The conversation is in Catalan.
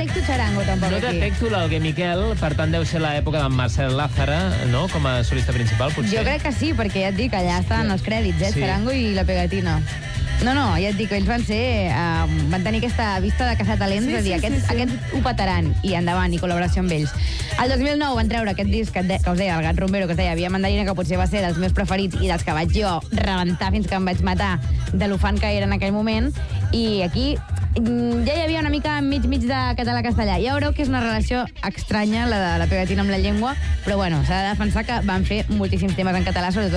detecto charango, tampoc, No aquí. detecto l'Alguer Miquel, per tant deu ser l'època d'en Marcel Lázara, no?, com a solista principal, potser. Jo crec que sí, perquè ja et dic, allà estan els crèdits, Sí. Charango i la pegatina. No, ja et dic, ells van ser... van tenir aquesta vista de caçar talents, de dir, aquests ho petaran, i endavant, i col·laboració amb ells. El 2009 van treure aquest disc que us deia, el Gat Rumbero, que es deia Via Mandarina, que potser va ser dels meus preferits i dels que vaig jo rebentar fins que em vaig matar de l'ufant que era en aquell moment, i aquí ja hi havia una mica mig de català-castellà. Ja veureu que és una relació estranya, la de la pegatina amb la llengua, però bueno, s'ha de defensar que van fer moltíssims temes en català, sobretot